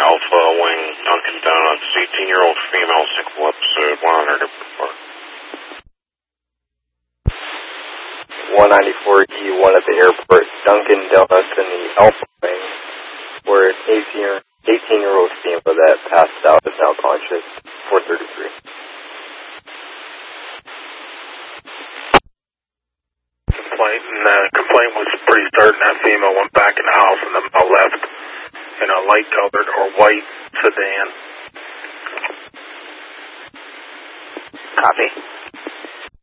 Alpha Wing Dunkin' Donuts, 18-year-old female, sickle episode, 100 report. 194E1 at the airport, Dunkin' Donuts in the Alpha Wing, where an 18-year-old female that passed out is now conscious, 433. Complaint was pretty certain that female went back in the house and the male left in a light-colored or white sedan. Copy.